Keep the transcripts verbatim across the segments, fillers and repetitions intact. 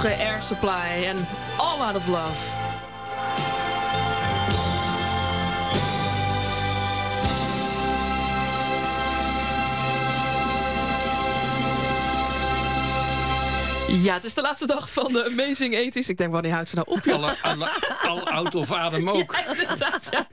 nog uh, Air Supply en All Out of Love. Ja, het is de laatste dag van de Amazing eighties. Ik denk, wanneer houdt ze nou op? Alle, alle, al oud of adem ook. Ja, inderdaad, ja.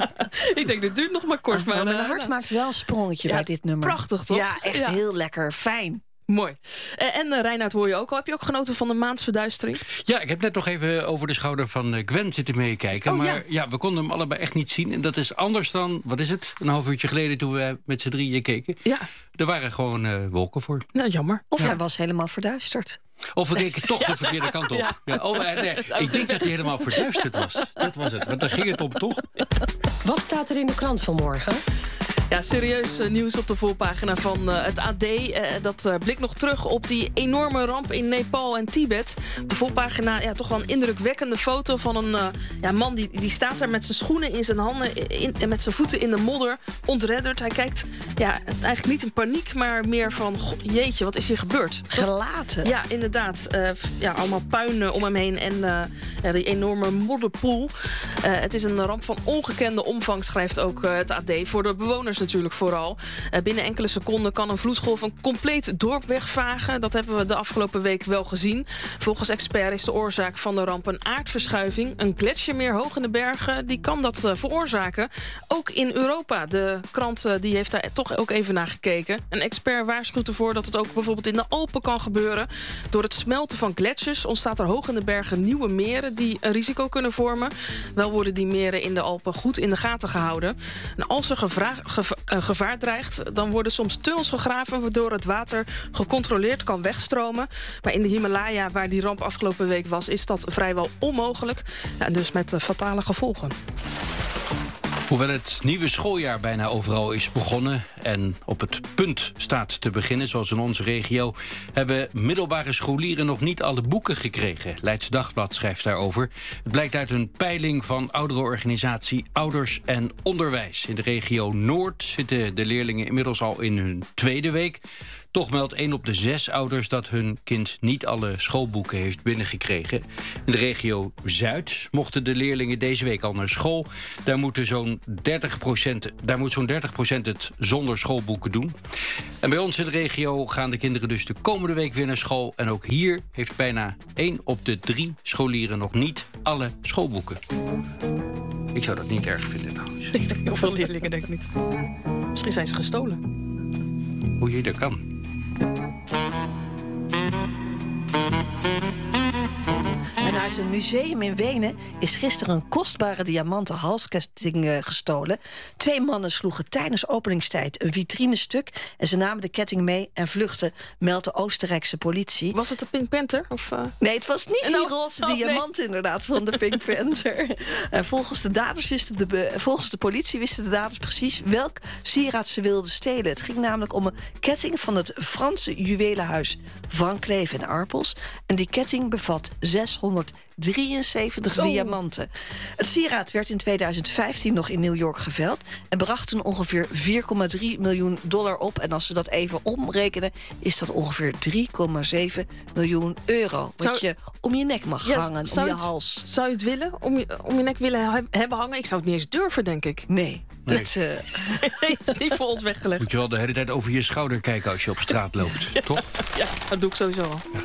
Ik denk, dit duurt nog maar kort. Maar, maar mijn uh, hart nou, maakt wel een sprongetje ja, bij dit nummer. Prachtig, toch? Ja, echt ja. heel lekker. Fijn. Mooi. En, en uh, Reinoud hoor je ook al. Heb je ook genoten van de maansverduistering? Ja, ik heb net nog even over de schouder van Gwen zitten meekijken. Oh, maar ja. ja, we konden hem allebei echt niet zien. En dat is anders dan, wat is het? Een half uurtje geleden toen we met z'n drieën keken. Ja. Er waren gewoon uh, wolken voor. Nou, jammer. Of ja. hij was helemaal verduisterd. Of we keken toch de verkeerde kant op. Ja. Ja, oh, nee, ik denk dat hij helemaal verduisterd was. Dat was het, want daar ging het om, toch? Wat staat er in de krant vanmorgen? Ja, serieus uh, nieuws op de voorpagina van uh, het A D. Uh, dat uh, blikt nog terug op die enorme ramp in Nepal en Tibet. Op de voorpagina ja, toch wel een indrukwekkende foto van een uh, ja, man... Die, die staat daar met zijn schoenen in zijn handen in, en met zijn voeten in de modder, ontredderd. Hij kijkt ja, eigenlijk niet in paniek, maar meer van... God, jeetje, wat is hier gebeurd? Gelaten. Ja, inderdaad. Uh, ja, allemaal puin om hem heen en uh, ja, die enorme modderpoel. Uh, het is een ramp van ongekende omvang, schrijft ook uh, het A D. Voor de bewoners natuurlijk vooral. Uh, binnen enkele seconden kan een vloedgolf een compleet dorp wegvagen. Dat hebben we de afgelopen week wel gezien. Volgens experts is de oorzaak van de ramp een aardverschuiving. Een gletsjermeer hoog in de bergen, die kan dat uh, veroorzaken. Ook in Europa. De krant uh, die heeft daar toch ook even naar gekeken. Een expert waarschuwt ervoor dat het ook bijvoorbeeld in de Alpen kan gebeuren. Door het smelten van gletsjers ontstaat er hoog in de bergen nieuwe meren die een risico kunnen vormen. Wel worden die meren in de Alpen goed in de gaten gehouden. En als er gevra- geva- uh, gevaar dreigt, dan worden soms tunnels gegraven waardoor het water gecontroleerd kan wegstromen. Maar in de Himalaya, waar die ramp afgelopen week was, is dat vrijwel onmogelijk. Ja, en dus met uh, fatale gevolgen. Hoewel het nieuwe schooljaar bijna overal is begonnen en op het punt staat te beginnen, zoals in onze regio, hebben middelbare scholieren nog niet alle boeken gekregen. Leids Dagblad schrijft daarover. Het blijkt uit een peiling van ouderenorganisatie Ouders en Onderwijs. In de regio Noord zitten de leerlingen inmiddels al in hun tweede week. Toch meldt één op de zes ouders dat hun kind niet alle schoolboeken heeft binnengekregen. In de regio Zuid mochten de leerlingen deze week al naar school. Daar, moeten zo'n dertig procent, daar moet zo'n dertig procent het zonder schoolboeken doen. En bij ons in de regio gaan de kinderen dus de komende week weer naar school. En ook hier heeft bijna één op de drie scholieren nog niet alle schoolboeken. Ik zou dat niet erg vinden trouwens. Ik denk heel veel leerlingen denk ik niet. Misschien zijn ze gestolen. Hoe je dat kan. En uit een museum in Wenen is gisteren een kostbare diamanten halsketting uh, gestolen. Twee mannen sloegen tijdens openingstijd een vitrinestuk en ze namen de ketting mee en vluchtten, meldt de Oostenrijkse politie. Was het de Pink Panther? Of, uh... Nee, het was niet nou, die roze oh, diamant nee. inderdaad van de Pink Panther. En volgens de daders wisten de be- volgens de politie wisten de daders precies welk sieraad ze wilden stelen. Het ging namelijk om een ketting van het Franse juwelenhuis Van Cleef en Arpels. En die ketting bevat zeshonderddrieënzeventig Zo. diamanten. Het sieraad werd in tweeduizend vijftien nog in New York geveild en bracht toen ongeveer vier komma drie miljoen dollar op. En als we dat even omrekenen, is dat ongeveer drie komma zeven miljoen euro. Wat Zou... je om je nek mag Ja, hangen, zou om je het, hals. Zou je het willen? Om je, om je nek willen he- hebben hangen? Ik zou het niet eens durven, denk ik. Nee, Nee. Dat, uh... Nee, het is niet voor ons weggelegd. Moet je wel de hele tijd over je schouder kijken als je op straat loopt, Ja. toch? Ja, dat doe ik sowieso al. Ja.